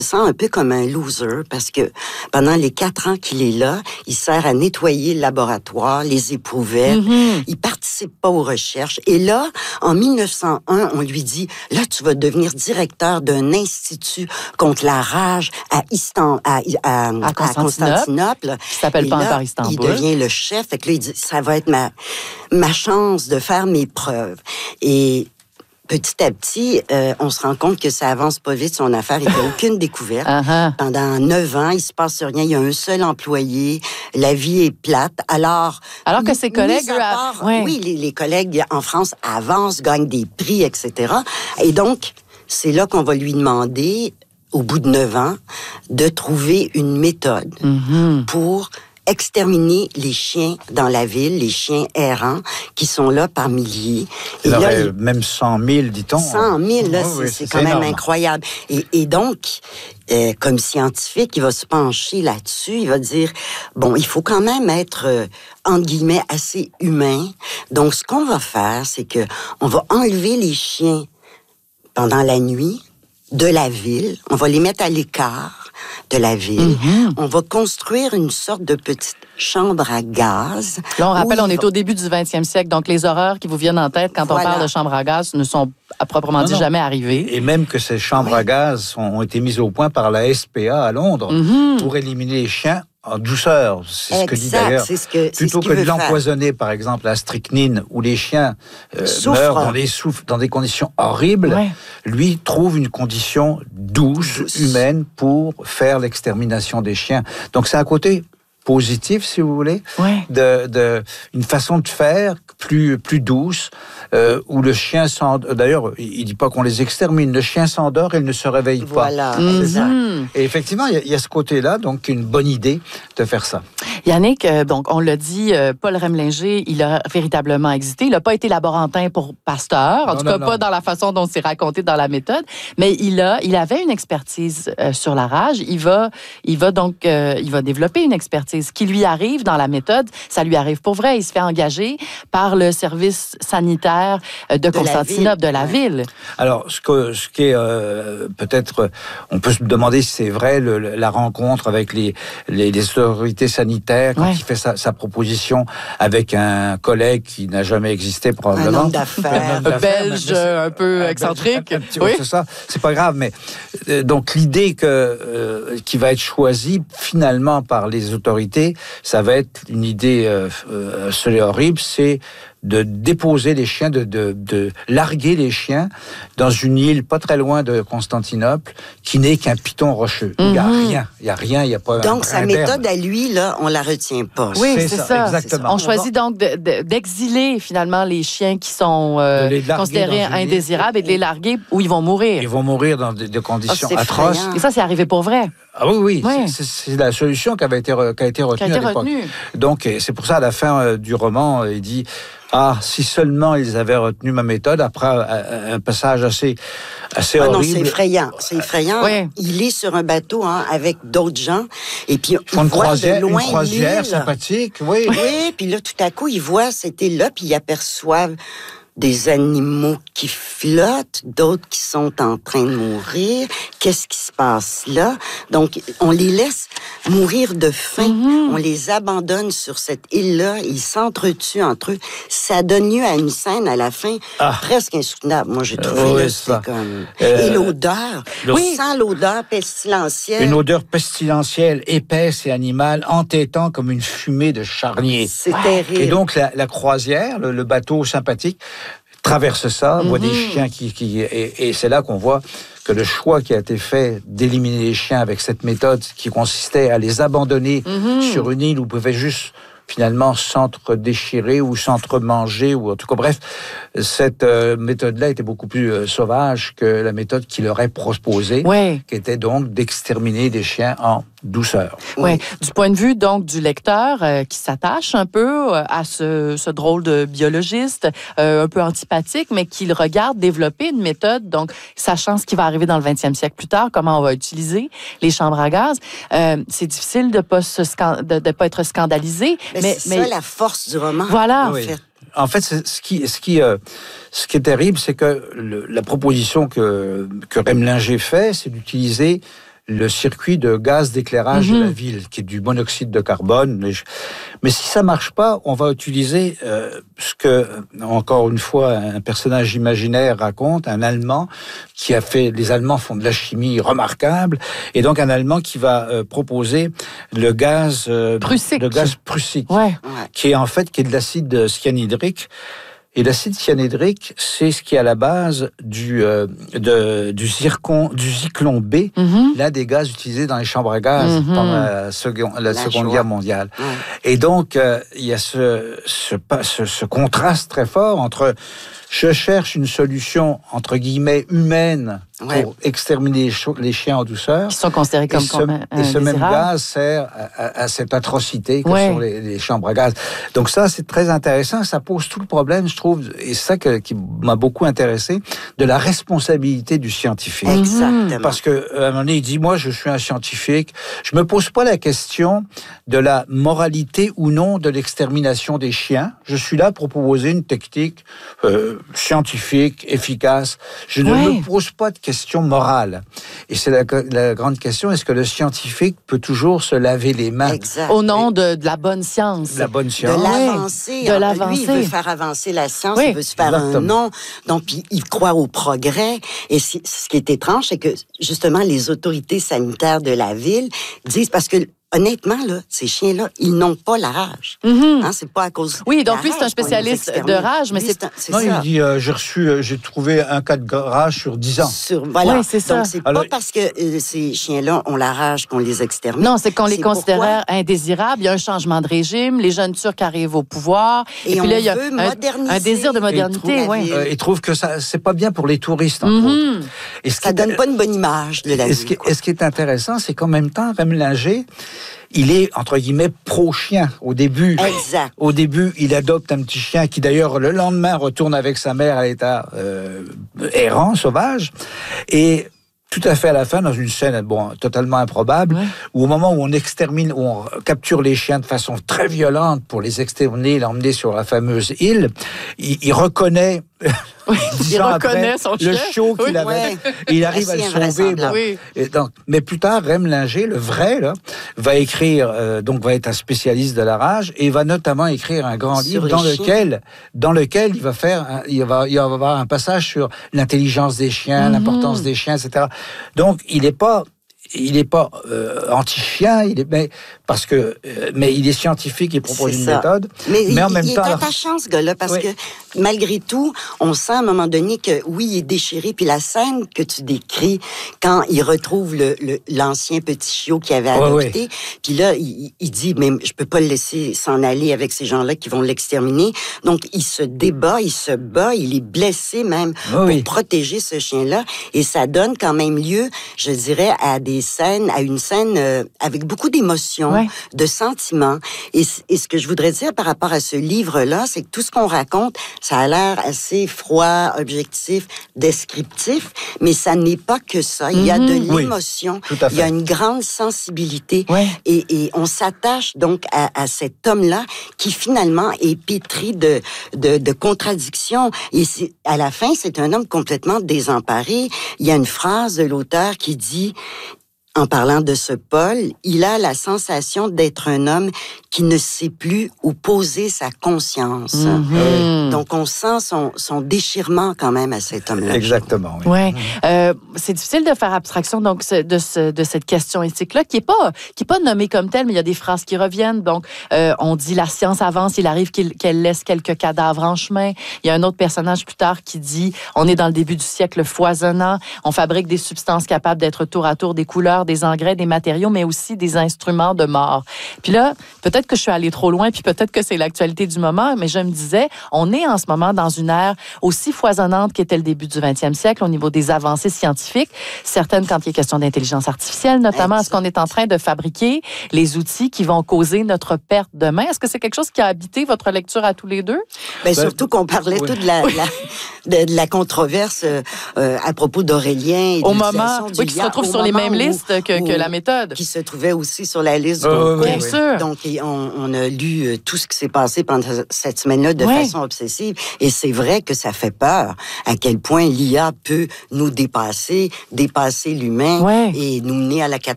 sent un peu comme un loser parce que pendant les 4 ans qu'il est là, il sert à nettoyer le laboratoire, les éprouvettes. Il participe pas aux recherches. Et là, en 1901, on lui dit, là, tu vas devenir directeur d'un institut contre la rage à Constantinople. Qui s'appelle pas encore Istanbul. Il devient le chef. Fait que là, il dit, ça va être ma chance de faire mes preuves. Et petit à petit, on se rend compte que ça avance pas vite, son affaire. Il n'y a aucune découverte. Pendant 9 ans, il se passe rien. Il y a un seul employé. La vie est plate. Alors que ses collègues... Oui, les collègues en France avancent, gagnent des prix, etc. Et donc, c'est là qu'on va lui demander, au bout de 9 ans, de trouver une méthode pour exterminer les chiens dans la ville, les chiens errants, qui sont là par milliers. Et là, même 100 000, dit-on. 100 000, là, c'est quand même incroyable. Et donc, comme scientifique, il va se pencher là-dessus, il va dire, bon, il faut quand même être, entre guillemets, assez humain. Donc, ce qu'on va faire, c'est que on va enlever les chiens pendant la nuit de la ville, on va les mettre à l'écart de la ville. On va construire une sorte de petite chambre à gaz. Là, on rappelle, on est au début du 20e siècle, donc les horreurs qui vous viennent en tête quand on parle de chambre à gaz ne sont à proprement dit jamais arrivées. Et même que ces chambres à gaz ont été mises au point par la SPA à Londres pour éliminer les chiens en douceur. C'est ce que dit d'ailleurs. Plutôt que de l'empoisonner, par exemple, à strychnine, où les chiens meurent dans des conditions horribles, lui trouve une condition douce, humaine, pour faire l'extermination des chiens. Donc c'est un côté positif, si vous voulez, une façon de faire plus douce, où le chien s'endort. D'ailleurs, il dit pas qu'on les extermine. Le chien s'endort et il ne se réveille pas. Voilà, exact. Et effectivement, il y a ce côté-là, donc une bonne idée de faire ça. Yannick, donc on l'a dit, Paul Remlinger, il a véritablement existé. Il n'a pas été laborantin pour Pasteur, en tout cas pas dans la façon dont c'est raconté dans la méthode, mais il avait une expertise sur la rage. Il va développer une expertise. Ce qui lui arrive dans la méthode, ça lui arrive pour vrai. Il se fait engager par le service sanitaire de Constantinople, de la ville. Alors, ce qui est peut-être, on peut se demander si c'est vrai, la rencontre avec les autorités sanitaires, quand il fait sa proposition avec un collègue qui n'a jamais existé, probablement. Un homme d'affaires. Un Belge un peu excentrique. Oui, c'est ça. C'est pas grave, mais donc l'idée qui va être choisie finalement par les autorités, ça va être une idée horrible, c'est de déposer les chiens, de larguer les chiens dans une île pas très loin de Constantinople, qui n'est qu'un piton rocheux. Il n'y a rien, il n'y a pas. Donc sa méthode à lui, là, on la retient pas. Oui, c'est ça. Exactement. On choisit donc d'exiler finalement les chiens qui sont considérés indésirables et de les larguer où ils vont mourir. Ils vont mourir dans des conditions atroces. Et ça, c'est arrivé pour vrai. Ah oui. C'est la solution qui a été retenue à l'époque. Donc, c'est pour ça, à la fin du roman, il dit... si seulement ils avaient retenu ma méthode, après un passage assez horrible. Non, c'est effrayant. Oui. Il est sur un bateau avec d'autres gens, et puis il voit de loin une croisière sympathique, oui. Oui, puis là, tout à coup, il voit cette île-là, puis il aperçoit des animaux qui flottent, d'autres qui sont en train de mourir. Qu'est-ce qui se passe là? Donc, on les laisse mourir de faim. On les abandonne sur cette île-là. Ils s'entretuent entre eux. Ça donne lieu à une scène à la fin presque insoutenable. Moi, j'ai trouvé c'est comme... Et l'odeur. Oui, sent l'odeur pestilentielle. Une odeur pestilentielle, épaisse et animale, entêtant comme une fumée de charnier. C'est terrible. Et donc, la croisière, le bateau sympathique, traverse ça, voit des chiens et c'est là qu'on voit que le choix qui a été fait d'éliminer les chiens avec cette méthode qui consistait à les abandonner sur une île où ils pouvaient juste finalement s'entre-déchirer ou s'entre-manger, ou en tout cas, bref, cette méthode-là était beaucoup plus sauvage que la méthode qui leur est proposée, qui était donc d'exterminer des chiens en douceur. Oui. Du point de vue donc du lecteur qui s'attache un peu à ce drôle de biologiste, un peu antipathique, mais qui le regarde développer une méthode, donc sachant ce qui va arriver dans le 20e siècle plus tard, comment on va utiliser les chambres à gaz, c'est difficile de ne pas être scandalisé. Mais c'est ça la force du roman. Voilà. En fait, ce qui est terrible, c'est que la proposition que Remlinger fait, c'est d'utiliser le circuit de gaz d'éclairage de la ville, qui est du monoxyde de carbone. Mais si ça marche pas, on va utiliser ce que, encore une fois, un personnage imaginaire raconte, un Allemand qui a fait... Les Allemands font de la chimie remarquable, et donc un Allemand qui va proposer le gaz prussique, qui est en fait qui est de l'acide cyanhydrique. Et l'acide cyanhydrique, c'est ce qui est à la base du zyklon B, l'un des gaz utilisés dans les chambres à gaz pendant la Seconde Guerre mondiale. Et donc, il y a ce contraste très fort entre je cherche une solution, entre guillemets, humaine pour exterminer les chiens en douceur. Qui sont considérés comme et ce même gaz sert à cette atrocité que sont les chambres à gaz. Donc ça, c'est très intéressant. Ça pose tout le problème, je trouve, et c'est ça qui m'a beaucoup intéressé, de la responsabilité du scientifique. Exactement. Parce qu'à un moment donné, il dit, moi, je suis un scientifique. Je me pose pas la question de la moralité ou non de l'extermination des chiens. Je suis là pour proposer une technique scientifique, efficace. Je ne me pose pas de questions morales. Et c'est la grande question, est-ce que le scientifique peut toujours se laver les mains au nom de la bonne science? De la bonne science. De l'avancée. De l'avancée. Lui, il veut faire avancer la science, il veut se faire un nom. Donc, il croit au progrès. Et ce qui est étrange, c'est que, justement, les autorités sanitaires de la ville disent, parce que honnêtement, là, ces chiens-là, ils n'ont pas la rage. C'est pas à cause. Oui, donc lui, c'est un spécialiste de rage, mais c'est non, ça. Il dit j'ai trouvé un cas de rage sur 10 ans. Voilà. Oui, c'est ça. Donc, c'est pas parce que ces chiens-là ont la rage qu'on les extermine. Non, c'est qu'on les considère indésirables. Il y a un changement de régime. Les jeunes Turcs arrivent au pouvoir. Et puis là, il y a un désir de modernité. Ils trouvent que ça, c'est pas bien pour les touristes, entre autres. Et ça donne pas une bonne image de la ville. Et ce qui est intéressant, c'est qu'en même temps, Remlinger, il est, entre guillemets, pro-chien au début. Exact. Au début, il adopte un petit chien qui, d'ailleurs, le lendemain, retourne avec sa mère à l'état errant, sauvage. Et tout à fait à la fin, dans une scène totalement improbable, où au moment où on extermine, où on capture les chiens de façon très violente pour les exterminer, l'emmener sur la fameuse île, il reconnaît... il reconnaît son chien. Le chiot qu'il avait. Il arrive à le sauver. Et donc, mais plus tard, Remlinger, le vrai, là, va écrire, va être un spécialiste de la rage, et va notamment écrire un grand livre dans lequel il va y avoir un passage sur l'intelligence des chiens, l'importance des chiens, etc. Donc, il n'est pas anti-chien, mais il est scientifique, il propose une méthode. Mais en même temps, il est attachant, ce gars-là, parce que malgré tout, on sent à un moment donné que oui, il est déchiré. Puis la scène que tu décris, quand il retrouve l'ancien petit chiot qu'il avait adopté, puis là, il dit, mais je peux pas le laisser s'en aller avec ces gens-là qui vont l'exterminer. Donc, il se débat, il se bat, il est blessé même pour protéger ce chien-là. Et ça donne quand même lieu, je dirais, à une scène avec beaucoup d'émotions, de sentiments. Et ce que je voudrais dire par rapport à ce livre-là, c'est que tout ce qu'on raconte, ça a l'air assez froid, objectif, descriptif, mais ça n'est pas que ça. Il y a de l'émotion, il y a une grande sensibilité, et on s'attache donc à cet homme-là qui finalement est pétri de contradictions. Et à la fin, c'est un homme complètement désemparé. Il y a une phrase de l'auteur qui dit... En parlant de ce Paul, il a la sensation d'être un homme qui ne sait plus où poser sa conscience. Donc, on sent son déchirement quand même à cet homme-là. Exactement, oui. C'est difficile de faire abstraction donc, de cette question éthique-là, qui est pas nommée comme telle, mais il y a des phrases qui reviennent. Donc, on dit « la science avance, il arrive qu'elle laisse quelques cadavres en chemin ». Il y a un autre personnage plus tard qui dit « on est dans le début du siècle foisonnant, on fabrique des substances capables d'être tour à tour des couleurs, des engrais, des matériaux, mais aussi des instruments de mort. » Puis là, peut-être que je suis allée trop loin, puis peut-être que c'est l'actualité du moment, mais je me disais, on est en ce moment dans une ère aussi foisonnante qu'était le début du 20e siècle au niveau des avancées scientifiques, certaines quand il est question d'intelligence artificielle, notamment, est-ce qu'on est en train de fabriquer les outils qui vont causer notre perte demain? Est-ce que c'est quelque chose qui a habité votre lecture à tous les deux? Surtout qu'on parlait tout de la controverse à propos d'Aurélien et au moment qui se retrouve sur les mêmes listes. liste que la méthode. Qui se trouvait aussi sur la liste du concours. Bien sûr. Donc, on a lu tout ce qui s'est passé pendant cette semaine-là de façon obsessive. Et c'est vrai que ça fait peur à quel point l'IA peut nous dépasser l'humain et nous mener à la catastrophe.